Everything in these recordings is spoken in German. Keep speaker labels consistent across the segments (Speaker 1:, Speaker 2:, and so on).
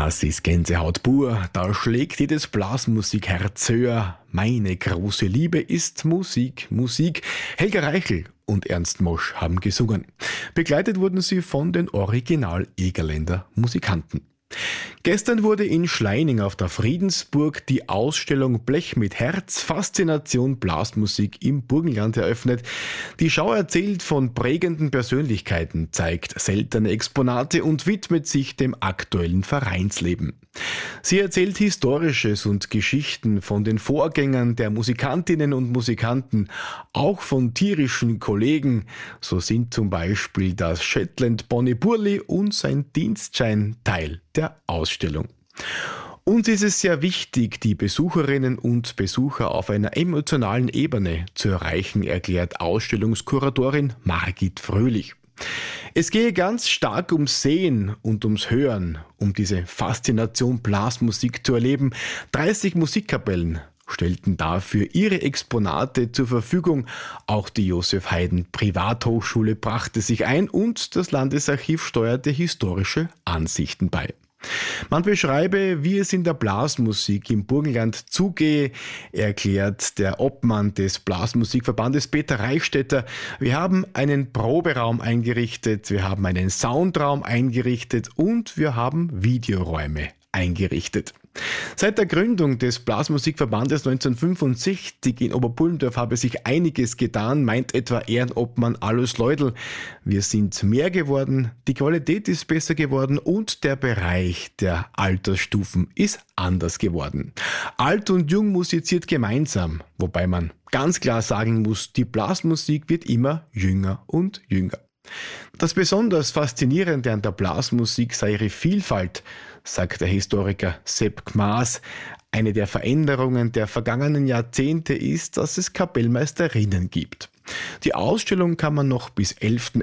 Speaker 1: Das ist Gänsehaut pur, da schlägt jedes Blasmusikherz höher. Meine große Liebe ist Musik, Musik. Helga Reichel und Ernst Mosch haben gesungen. Begleitet wurden sie von den Original-Egerländer Musikanten. Gestern wurde in Schleining auf der Friedensburg die Ausstellung Blech mit Herz, Faszination Blasmusik im Burgenland eröffnet. Die Schau erzählt von prägenden Persönlichkeiten, zeigt seltene Exponate und widmet sich dem aktuellen Vereinsleben. Sie erzählt Historisches und Geschichten von den Vorgängern der Musikantinnen und Musikanten, auch von tierischen Kollegen. So sind zum Beispiel das Shetland Pony Burli und sein Dienstschein Teil der Ausstellung. Uns ist es sehr wichtig, die Besucherinnen und Besucher auf einer emotionalen Ebene zu erreichen, erklärt Ausstellungskuratorin Margit Fröhlich. Es gehe ganz stark ums Sehen und ums Hören, um diese Faszination Blasmusik zu erleben. 30 Musikkapellen stellten dafür ihre Exponate zur Verfügung. Auch die Josef Haydn Privathochschule brachte sich ein und das Landesarchiv steuerte historische Ansichten bei. Man beschreibe, wie es in der Blasmusik im Burgenland zugehe, erklärt der Obmann des Blasmusikverbandes Peter Reichstetter. Wir haben einen Proberaum eingerichtet, wir haben einen Soundraum eingerichtet und wir haben Videoräume eingerichtet. Seit der Gründung des Blasmusikverbandes 1965 in Oberpullendorf habe sich einiges getan, meint etwa Ehrenobmann Alois Leudl. Wir sind mehr geworden, die Qualität ist besser geworden und der Bereich der Altersstufen ist anders geworden. Alt und Jung musiziert gemeinsam, wobei man ganz klar sagen muss, die Blasmusik wird immer jünger und jünger. Das besonders Faszinierende an der Blasmusik sei ihre Vielfalt, sagt der Historiker Sepp Gmaas. Eine der Veränderungen der vergangenen Jahrzehnte ist, dass es Kapellmeisterinnen gibt. Die Ausstellung kann man noch bis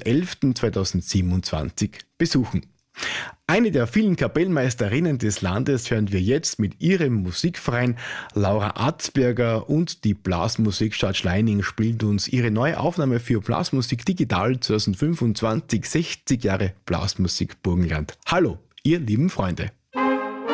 Speaker 1: 11.11.2027 besuchen. Eine der vielen Kapellmeisterinnen des Landes hören wir jetzt mit ihrem Musikverein. Laura Atzberger und die Blasmusikstadt Schleining spielt uns ihre neue Aufnahme für Blasmusik Digital 2025, 60 Jahre Blasmusik Burgenland. Hallo, ihr lieben Freunde.